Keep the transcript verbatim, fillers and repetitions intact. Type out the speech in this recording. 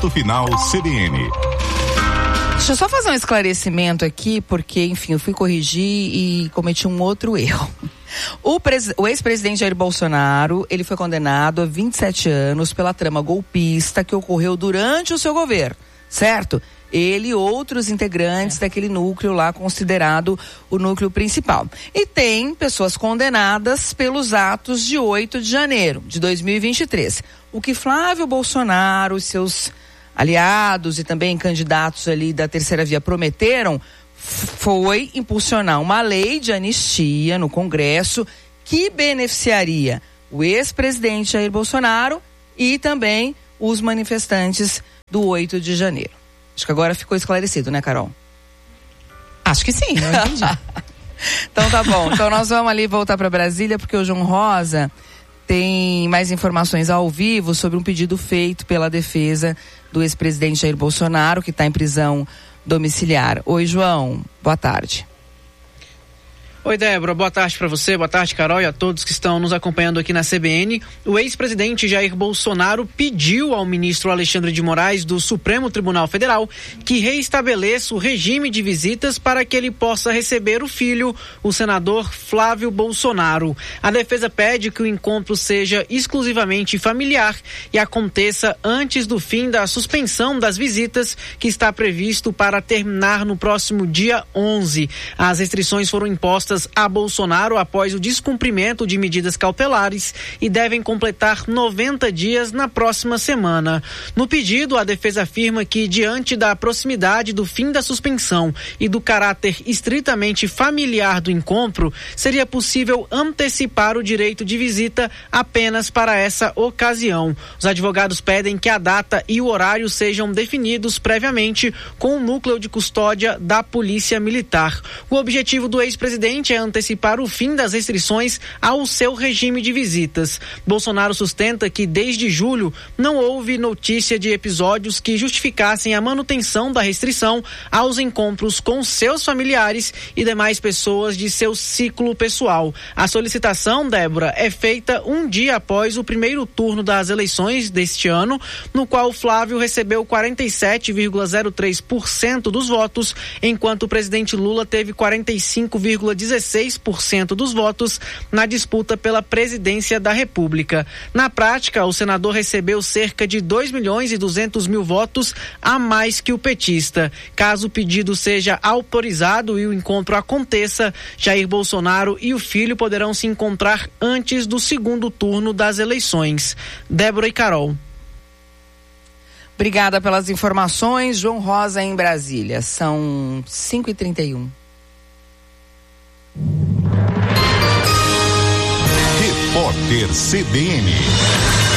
Ponto Final C B N. Deixa eu só fazer um esclarecimento aqui, porque, enfim, eu fui corrigir e cometi um outro erro. O, pres... o ex-presidente Jair Bolsonaro, ele foi condenado a vinte e sete anos pela trama golpista que ocorreu durante o seu governo, certo? Ele e outros integrantes é. daquele núcleo lá considerado o núcleo principal. E tem pessoas condenadas pelos atos de oito de janeiro de dois mil e vinte e três. O que Flávio Bolsonaro e seus aliados e também candidatos ali da terceira via prometeram foi impulsionar uma lei de anistia no Congresso que beneficiaria o ex-presidente Jair Bolsonaro e também os manifestantes do oito de janeiro. Acho que agora ficou esclarecido, né, Carol? Acho que sim, eu entendi. Então tá bom. Então nós vamos ali voltar para Brasília, porque o João Rosa tem mais informações ao vivo sobre um pedido feito pela defesa do ex-presidente Jair Bolsonaro, que está em prisão domiciliar. Oi, João. Boa tarde. Oi, Débora, boa tarde para você, boa tarde, Carol, e a todos que estão nos acompanhando aqui na C B N. O ex-presidente Jair Bolsonaro pediu ao ministro Alexandre de Moraes do Supremo Tribunal Federal que reestabeleça o regime de visitas para que ele possa receber o filho, o senador Flávio Bolsonaro. A defesa pede que o encontro seja exclusivamente familiar e aconteça antes do fim da suspensão das visitas, que está previsto para terminar no próximo dia onze. As restrições foram impostas a Bolsonaro após o descumprimento de medidas cautelares e devem completar noventa dias na próxima semana. No pedido, a defesa afirma que, diante da proximidade do fim da suspensão e do caráter estritamente familiar do encontro, seria possível antecipar o direito de visita apenas para essa ocasião. Os advogados pedem que a data e o horário sejam definidos previamente com o núcleo de custódia da Polícia Militar. O objetivo do ex-presidente é antecipar o fim das restrições ao seu regime de visitas. Bolsonaro sustenta que desde julho não houve notícia de episódios que justificassem a manutenção da restrição aos encontros com seus familiares e demais pessoas de seu ciclo pessoal. A solicitação, Débora, é feita um dia após o primeiro turno das eleições deste ano, no qual Flávio recebeu quarenta e sete vírgula zero três por cento dos votos, enquanto o presidente Lula teve quarenta e cinco vírgula dezesseis por cento dos votos na disputa pela presidência da República. Na prática, o senador recebeu cerca de dois milhões e duzentos mil votos a mais que o petista. Caso o pedido seja autorizado e o encontro aconteça, Jair Bolsonaro e o filho poderão se encontrar antes do segundo turno das eleições. Débora e Carol. Obrigada pelas informações. João Rosa em Brasília. São cinco e trinta e um. Repórter C B N.